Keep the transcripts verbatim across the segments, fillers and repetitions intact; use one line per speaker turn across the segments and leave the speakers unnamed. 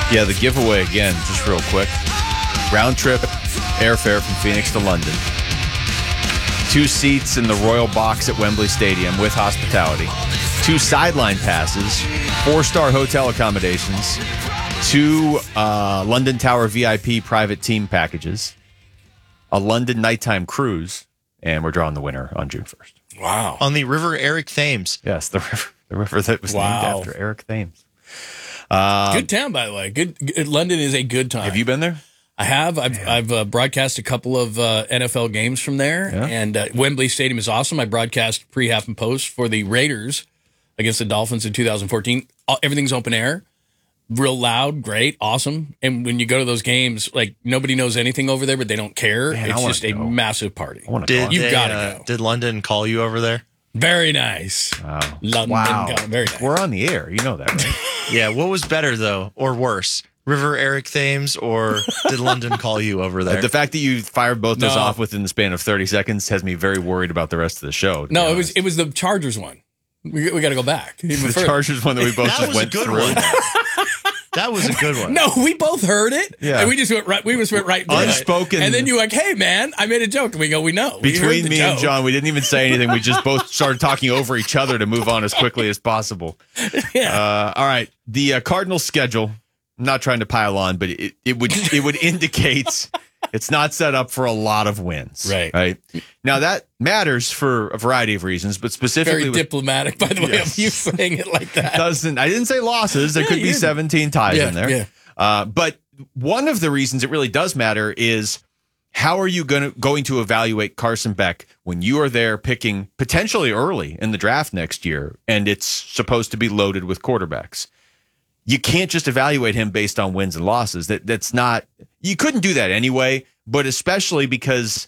Yeah, the giveaway again, just real quick. Round trip airfare from Phoenix to London. Two seats in the Royal Box at Wembley Stadium with hospitality. Two sideline passes. Four-star hotel accommodations. Two uh, London Tower V I P private team packages. A London nighttime cruise. And we're drawing the winner on June first.
Wow.
On the River Eric Thames.
Yes, the river, the river that was
Wow.
named after Eric Thames. Um,
Good town, by the way. Good, good. London is a good time.
Have you been there?
I have. I've, I've uh, broadcast a couple of uh, N F L games from there,
Yeah.
and uh, Wembley Stadium is awesome. I broadcast pre, half, and post for the Raiders against the Dolphins in two thousand fourteen. All, everything's open air, real loud, great, awesome. And when you go to those games, like nobody knows anything over there, but they don't care.
Man, I
it's
wanna
just a
go.
massive party.
I want to
Did
go.
You've
they,
gotta
uh,
go.
Did London call you over there?
Very nice.
Wow.
London,
Wow.
got it. Very nice.
We're on the air. You know that, right?
Yeah. What was better though, or worse, River Eric Thames, or did London call you over there?
The fact that you fired both those
No.
off within the span of thirty seconds has me very worried about the rest of the show. to
No,
be
it was
honest.
it was the Chargers one. We, we got to go back. Even
the
further.
Chargers one that we both
That
just
was a
went
good
through.
one. That was a good one.
No, we both heard it.
Yeah.
And we just went right. We just went right through it.
Unspoken.
And then you were like, "Hey, man, I made a joke." And we go, "We know." We heard
Between
the
me and
joke.
John, we didn't even say anything. We just both started talking over each other to move on as quickly as possible.
Yeah.
Uh, all right. The uh, Cardinals schedule, I'm not trying to pile on, but it, it would it would indicate it's not set up for a lot of wins.
Right.
Right. Now, that matters for a variety of reasons, but specifically
Very
with
diplomatic, by the way,
Yes.
of you saying it like that.
doesn't I didn't say losses. There
Yeah,
could
you
be
didn't.
seventeen ties
Yeah,
in there.
yeah.
Uh, but one of the reasons it really does matter is how are you going to going to evaluate Carson Beck when you are there picking potentially early in the draft next year and it's supposed to be loaded with quarterbacks? You can't just evaluate him based on wins and losses. That that's not you couldn't do that anyway, but especially because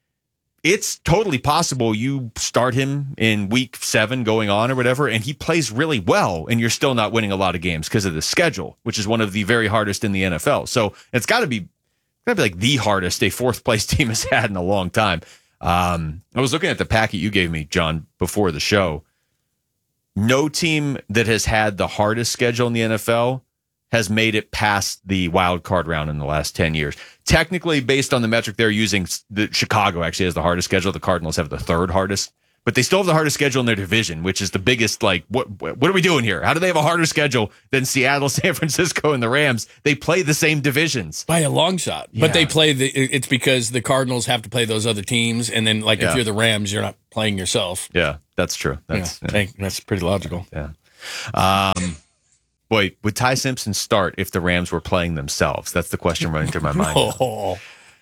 it's totally possible you start him in week seven going on or whatever, and he plays really well, and you're still not winning a lot of games because of the schedule, which is one of the very hardest in the N F L. So it's got to be, got to be like the hardest a fourth place team has had in a long time. Um, I was looking at the packet you gave me, John, before the show. No team that has had the hardest schedule in the N F L has made it past the wild card round in the last ten years. Technically, based on the metric they're using, the Chicago actually has the hardest schedule. The Cardinals have the third hardest, but they still have the hardest schedule in their division, which is the biggest, like, what what are we doing here? How do they have a harder schedule than Seattle, San Francisco, and the Rams? They play the same divisions.
By a long shot.
Yeah.
But they play the it's because the Cardinals have to play those other teams, and then like
Yeah.
if you're the Rams, you're not playing yourself.
Yeah, that's true. That's
yeah, I think that's pretty logical.
yeah. Um, boy, would Ty Simpson start if the Rams were playing themselves? That's the question running through my mind.
Oh,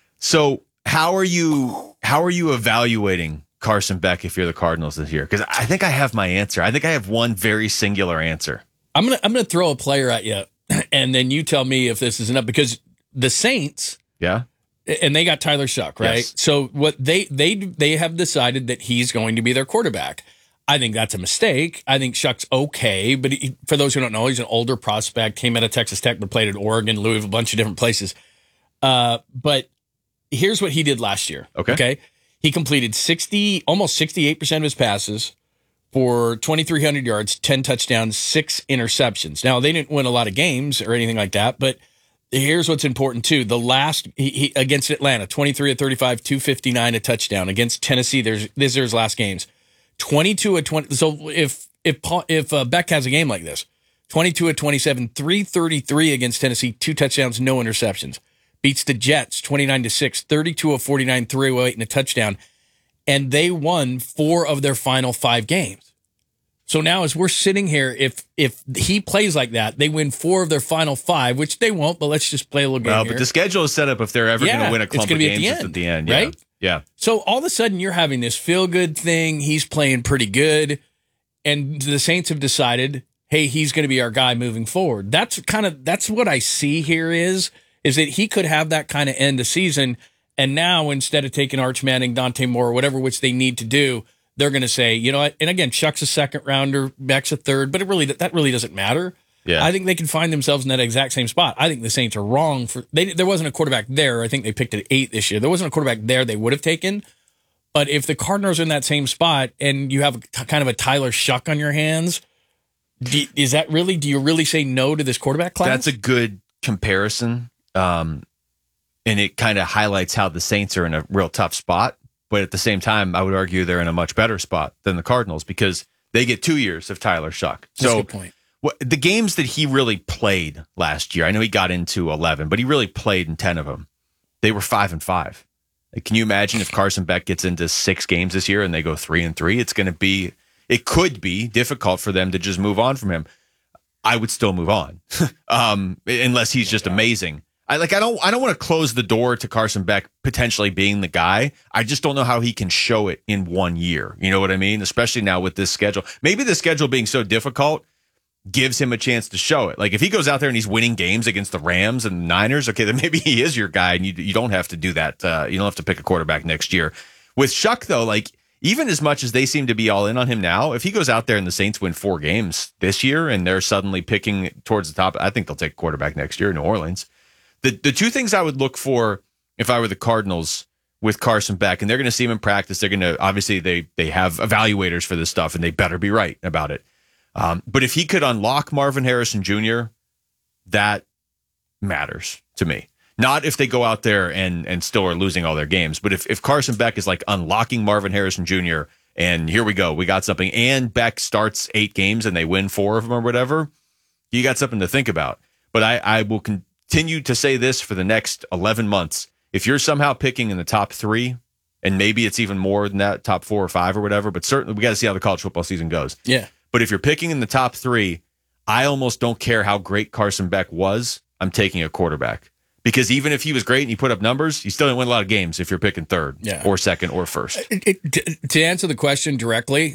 So how are you how are you evaluating Carson Beck if you're the Cardinals this year? Because I think I have my answer. I think I have one very singular answer.
I'm gonna I'm gonna throw a player at you, and then you tell me if this is enough because the Saints
Yeah?
and they got Tyler Shuck, right?
Yes.
So what they they they have decided that he's going to be their quarterback. I think that's a mistake. I think Shuck's okay, but he, for those who don't know, he's an older prospect, came out of Texas Tech, but played at Oregon, Louisville, a bunch of different places. Uh, but here's what he did last year.
Okay.
Okay. He completed sixty, almost sixty-eight percent of his passes for twenty-three hundred yards, ten touchdowns, six interceptions. Now, they didn't win a lot of games or anything like that, but here's what's important too. The last he, he, against Atlanta, twenty-three of thirty-five, two fifty-nine, a touchdown. Against Tennessee, there's these are his last games. twenty-two of twenty. So if if Paul, if uh, Beck has a game like this, twenty-two of twenty-seven, three thirty-three against Tennessee, two touchdowns, no interceptions. Beats the Jets twenty-nine to six, thirty-two of forty-nine, three oh eight and a touchdown. And they won four of their final five games. So now as we're sitting here, if if he plays like that, they win four of their final five, which they won't, but let's just play a little game
Well,
here.
but the schedule is set up if they're ever going
Yeah,
to win a
it's
clump
gonna
of
be at
games
the
it's
end,
at the end. Yeah.
right?
Yeah.
So all of a sudden you're having this feel-good thing. He's playing pretty good. And the Saints have decided, hey, he's going to be our guy moving forward. That's kind of, that's what I see here is, is that he could have that kind of end of season. And now instead of taking Arch Manning, Dante Moore, or whatever, which they need to do, they're going to say, you know what? And again, Chuck's a second rounder, Beck's a third, but it really, that really doesn't matter.
Yeah.
I think they can find themselves in that exact same spot. I think the Saints are wrong for they. There wasn't a quarterback there. I think they picked at eight this year. There wasn't a quarterback there they would have taken. But if the Cardinals are in that same spot and you have a, kind of a Tyler Shuck on your hands, do, is that really? Do you really say no to this quarterback class?
That's a good comparison, um, and it kind of highlights how the Saints are in a real tough spot. But at the same time, I would argue they're in a much better spot than the Cardinals because they get two years of Tyler Shuck.
That's
so
a good point.
What, the games that he really played last year, I know he got into eleven, but he really played in ten of them. They were five and five. Like, can you imagine if Carson Beck gets into six games this year and they go three and three? It's going to be, it could be difficult for them to just move on from him. I would still move on, um, unless he's just amazing. I like. I don't. I don't want to close the door to Carson Beck potentially being the guy. I just don't know how he can show it in one year. You know what I mean? Especially now with this schedule. Maybe the schedule being so difficult gives him a chance to show it. Like if he goes out there and he's winning games against the Rams and the Niners, okay, then maybe he is your guy, and you you don't have to do that. Uh, you don't have to pick a quarterback next year. With Shuck though, like even as much as they seem to be all in on him now, if he goes out there and the Saints win four games this year and they're suddenly picking towards the top, I think they'll take a quarterback next year in New Orleans. The the two things I would look for if I were the Cardinals with Carson Beck, and they're going to see him in practice, they're going to, obviously they they have evaluators for this stuff, and they better be right about it. Um, but if he could unlock Marvin Harrison Junior, that matters to me. Not if they go out there and and still are losing all their games, but if, if Carson Beck is like unlocking Marvin Harrison Junior, and here we go, we got something, and Beck starts eight games and they win four of them or whatever, you got something to think about. But I, I will continue Continue to say this for the next eleven months. If you're somehow picking in the top three, and maybe it's even more than that, top four or five or whatever, but certainly we got to see how the college football season goes.
Yeah.
But if you're picking in the top three, I almost don't care how great Carson Beck was. I'm taking a quarterback. Because even if he was great and he put up numbers, you still didn't win a lot of games if you're picking third
yeah.
or second or first.
It, it, to, to answer the question directly,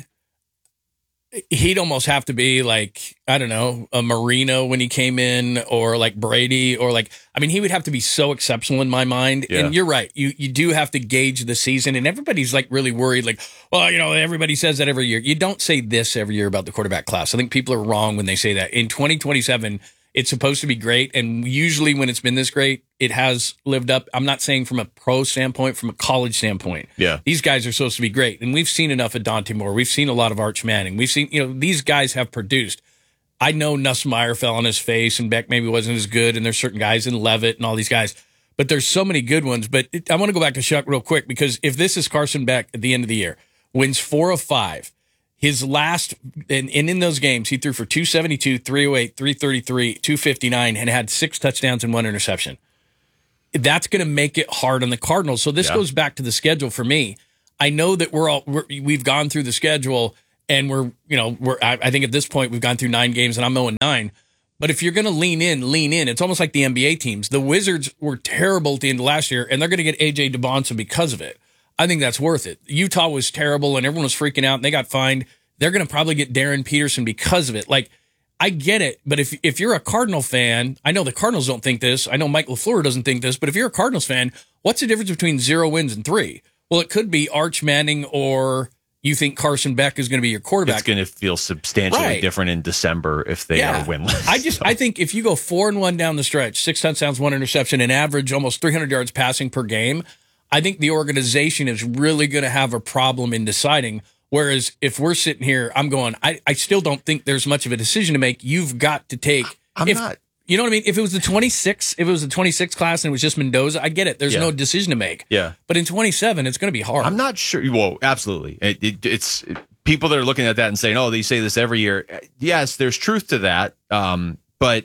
he'd almost have to be like, I don't know, a Marino when he came in, or like Brady, or like, I mean, he would have to be so exceptional in my mind. Yeah. And you're right. You you do have to gauge the season, and everybody's like really worried, like, well, you know, everybody says that every year. You don't say this every year about the quarterback class. I think people are wrong when they say that. In twenty twenty-seven, it's supposed to be great, and usually when it's been this great, it has lived up. I'm not saying from a pro standpoint, from a college standpoint.
Yeah.
These guys are supposed to be great, and we've seen enough of Dante Moore. We've seen a lot of Arch Manning. We've seen, you know, these guys have produced. I know Nussmeier fell on his face, and Beck maybe wasn't as good, and there's certain guys in Levitt and all these guys, but there's so many good ones. But it, I want to go back to Shuck real quick, because if this is Carson Beck at the end of the year, wins four of five, his last, and, and in those games, he threw for two seventy-two, three oh eight, three thirty-three, two fifty-nine, and had six touchdowns and one interception. That's going to make it hard on the Cardinals. So this yeah. goes back to the schedule for me. I know that we're all, we're, we've gone through the schedule, and we're, you know, we're, I, I think at this point we've gone through nine games and I'm oh and nine. But if you're going to lean in, lean in. It's almost like the N B A teams. The Wizards were terrible at the end of last year, and they're going to get A J DeBonsa because of it. I think that's worth it. Utah was terrible, and everyone was freaking out, and they got fined. They're going to probably get Darren Peterson because of it. Like, I get it, but if if you're a Cardinal fan, I know the Cardinals don't think this. I know Mike LaFleur doesn't think this, but if you're a Cardinals fan, what's the difference between zero wins and three? Well, it could be Arch Manning, or you think Carson Beck is going to be your quarterback.
It's going to feel substantially right. different in December if they
yeah.
are winless.
I just, so. I think if you go four and one down the stretch, six touchdowns, one interception, and average almost three hundred yards passing per game, I think the organization is really going to have a problem in deciding. Whereas if we're sitting here, I'm going, I, I still don't think there's much of a decision to make. You've got to take.
I'm
if,
not.
You know what I mean? If it was the twenty-six, if it was the twenty-six class and it was just Mendoza, I get it. There's
yeah.
no decision to make.
Yeah.
But in twenty-seven, it's going to be hard.
I'm not sure. Well, absolutely. It, it, it's it, people that are looking at that and saying, oh, they say this every year. Yes, there's truth to that. Um, but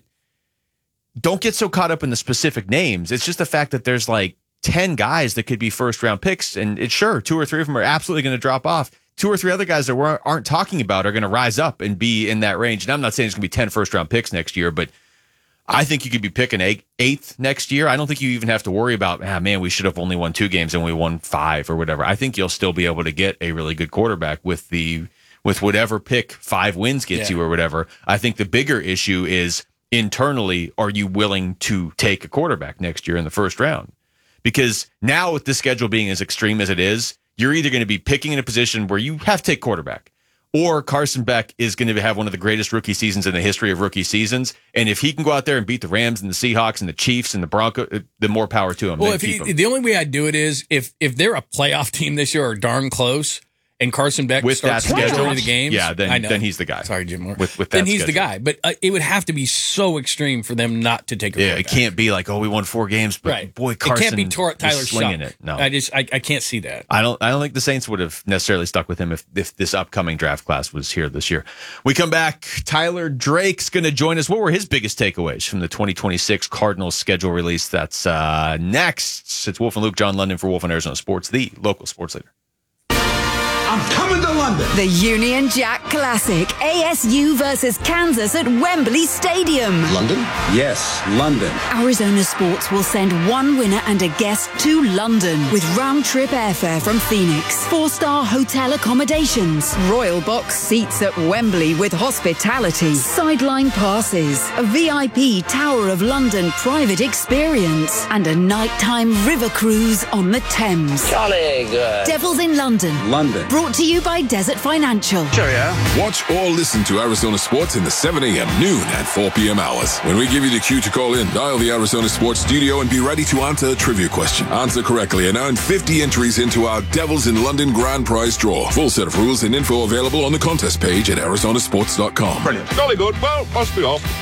don't get so caught up in the specific names. It's just the fact that there's like ten guys that could be first round picks. And it's sure two or three of them are absolutely going to drop off. Two or three other guys that we aren't talking about are going to rise up and be in that range. And I'm not saying it's going to be ten first round picks next year, but I think you could be picking eighth next year. I don't think you even have to worry about, ah, man, we should have only won two games and we won five or whatever. I think you'll still be able to get a really good quarterback with the with whatever pick five wins gets yeah. you or whatever. I think the bigger issue is internally, are you willing to take a quarterback next year in the first round? Because now with the schedule being as extreme as it is, you're either going to be picking in a position where you have to take quarterback, or Carson Beck is going to have one of the greatest rookie seasons in the history of rookie seasons. And if he can go out there and beat the Rams and the Seahawks and the Chiefs and the Broncos, the more power to him.
Well, if he, the only way I'd do it is if if they're a playoff team this year or darn close, and Carson Beck
with that
starts the majority
schedule,
of the games,
yeah, then
I know.
then he's the guy.
Sorry, Jim Moore.
With with that
then he's
schedule.
the guy. But uh, it would have to be so extreme for them not to take a
Yeah,
quarterback.
it can't be like, oh, we won four games, but
Right.
boy, Carson
it can't be Tor- Tyler
is slinging
Shuck.
it. No,
I just I, I can't see that.
I don't. I don't think the Saints would have necessarily stuck with him if if this upcoming draft class was here this year. We come back. Tyler Drake's going to join us. What were his biggest takeaways from the twenty twenty-six Cardinals schedule release? That's uh, next. It's Wolf and Luke, John London for Wolf and Arizona Sports, the local sports leader.
I'm coming to London.
The Union Jack Classic, A S U versus Kansas at Wembley Stadium.
London? Yes, London.
Arizona Sports will send one winner and a guest to London with round-trip airfare from Phoenix, four-star hotel accommodations, royal box seats at Wembley with hospitality, sideline passes, a V I P Tower of London private experience, and a nighttime river cruise on the Thames.
Jolly good.
Devils in London.
London.
Brought to you by Desert Financial.
Watch or listen to Arizona Sports in the seven a.m., noon, and four p.m. hours. When we give you the cue to call in, dial the Arizona Sports studio and be ready to answer a trivia question. Answer correctly and earn fifty entries into our Devils in London grand prize draw. Full set of rules and info available on the contest page at Arizona Sports dot com.
Brilliant. Jolly good. Well, must be off.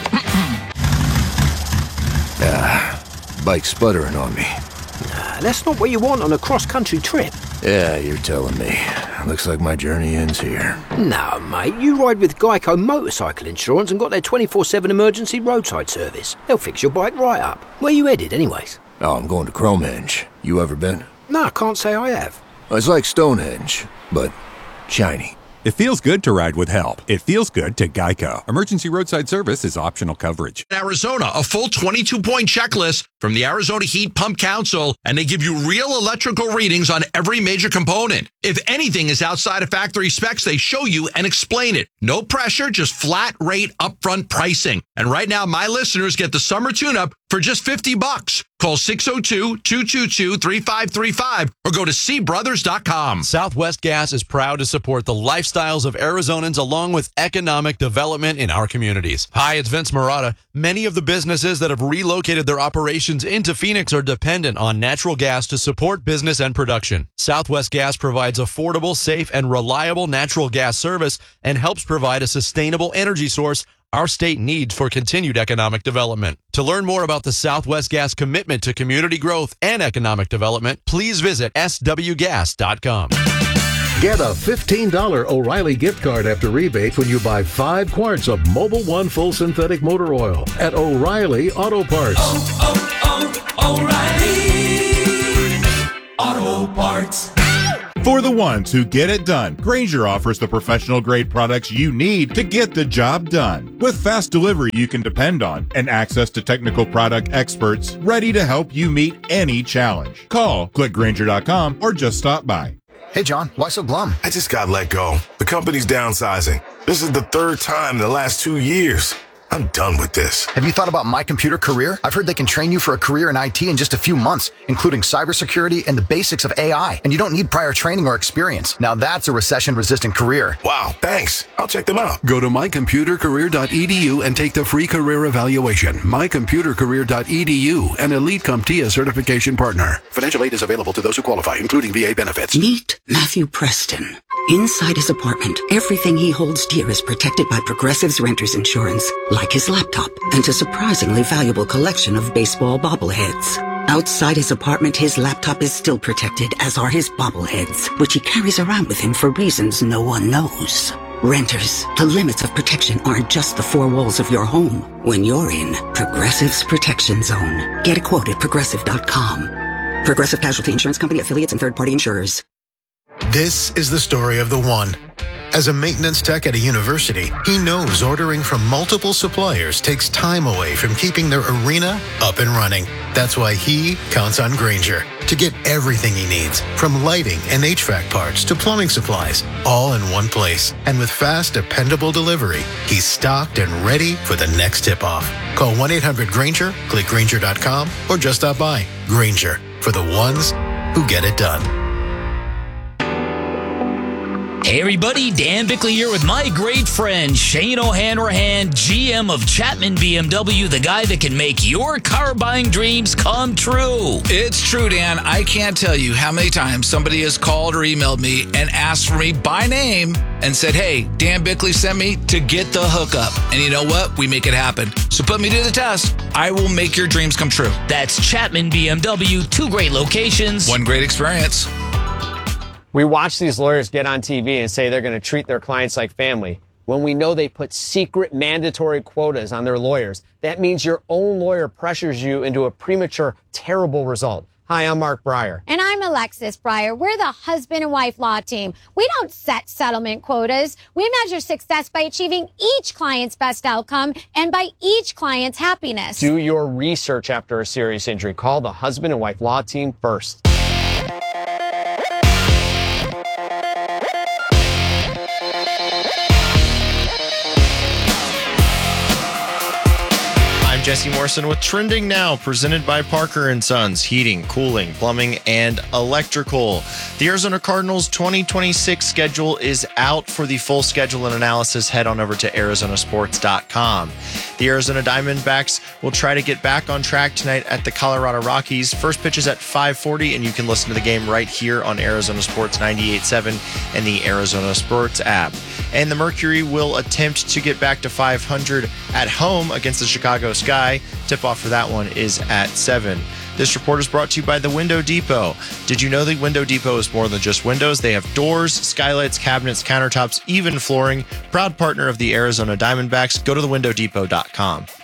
Ah, bike sputtering on me.
Nah, that's not what you want on a cross-country trip.
Yeah, you're telling me. Looks like my journey ends here.
No, mate, you ride with Geico Motorcycle Insurance and got their twenty-four seven emergency roadside service. They'll fix your bike right up. Where you headed, anyways?
Oh, I'm going to Cromehenge. You ever been?
No, I can't say I have.
It's like Stonehenge, but shiny.
It feels good to ride with help. It feels good to Geico. Emergency roadside service is optional coverage.
Arizona, a full twenty-two point checklist from the Arizona Heat Pump Council, and they give you real electrical readings on every major component. If anything is outside of factory specs, they show you and explain it. No pressure, just flat rate upfront pricing. And right now, my listeners get the summer tune-up for just fifty bucks. Call six oh two, two two two, three five three five or go to c brothers dot com.
Southwest Gas is proud to support the lifestyles of Arizonans along with economic development in our communities. Hi, it's Vince Marotta. Many of the businesses that have relocated their operations into Phoenix are dependent on natural gas to support business and production. Southwest Gas provides affordable, safe, and reliable natural gas service and helps provide a sustainable energy source our state needs for continued economic development. To learn more about the Southwest Gas commitment to community growth and economic development, please visit s w gas dot com.
Get a fifteen dollars O'Reilly gift card after rebate when you buy five quarts of Mobil One Full Synthetic Motor Oil at O'Reilly Auto Parts.
Oh, oh, oh, O'Reilly Auto Parts.
For the ones who get it done, Grainger offers the professional-grade products you need to get the job done. With fast delivery you can depend on and access to technical product experts ready to help you meet any challenge. Call, click Grainger dot com, or just stop by.
Hey, John, why so glum?
I just got let go. The company's downsizing. This is the third time in the last two years. I'm done with this.
Have you thought about My Computer Career? I've heard they can train you for a career in I T in just a few months, including cybersecurity and the basics of A I. And you don't need prior training or experience. Now that's a recession-resistant career.
Wow, thanks. I'll check them out.
Go to my computer career dot e d u and take the free career evaluation. my computer career dot e d u, an Elite CompTIA certification partner. Financial aid is available to those who qualify, including V A benefits.
Meet Matthew Preston. Inside his apartment, everything he holds dear is protected by Progressive's Renters Insurance, like his laptop and a surprisingly valuable collection of baseball bobbleheads. Outside his apartment, his laptop is still protected, as are his bobbleheads, which he carries around with him for reasons no one knows. Renters, the limits of protection aren't just the four walls of your home. When you're in Progressive's Protection Zone, get a quote at progressive dot com. Progressive Casualty Insurance Company, affiliates, and third-party insurers.
This is the story of the one. As a maintenance tech at a university, he knows ordering from multiple suppliers takes time away from keeping their arena up and running. That's why he counts on Grainger to get everything he needs, from lighting and H V A C parts to plumbing supplies, all in one place. And with fast, dependable delivery, he's stocked and ready for the next tip-off. Call one eight hundred Grainger, click Grainger dot com, or just stop by. Grainger, for the ones who get it done.
Hey everybody, Dan Bickley here with my great friend Shane O'Hanrahan, G M of Chapman B M W, the guy that can make your car buying dreams come true.
It's true, Dan. I can't tell you how many times somebody has called or emailed me and asked for me by name and said, hey, Dan Bickley sent me to get the hookup. And you know what? We make it happen. So put me to the test. I will make your dreams come true.
That's Chapman B M W, two great locations.
One great experience.
We watch these lawyers get on T V and say they're going to treat their clients like family when we know they put secret mandatory quotas on their lawyers. That means your own lawyer pressures you into a premature, terrible result. Hi, I'm Mark Breyer.
And I'm Alexis Breyer. We're the husband and wife law team. We don't set settlement quotas. We measure success by achieving each client's best outcome and by each client's happiness.
Do your research after a serious injury. Call the husband and wife law team first.
I'm Jesse Morrison with Trending Now, presented by Parker and Sons, heating, cooling, plumbing, and electrical. The Arizona Cardinals twenty twenty-six schedule is out. For the full schedule and analysis, head on over to Arizona Sports dot com. The Arizona Diamondbacks will try to get back on track tonight at the Colorado Rockies. First pitch is at five forty, and you can listen to the game right here on Arizona Sports ninety-eight point seven and the Arizona Sports app. And the Mercury will attempt to get back to five hundred at home against the Chicago Sky. Tip-off for that one is at seven. This report is brought to you by the Window Depot. Did you know the Window Depot is more than just windows? They have doors, skylights, cabinets, countertops, even flooring. Proud partner of the Arizona Diamondbacks. Go to the window depot dot com.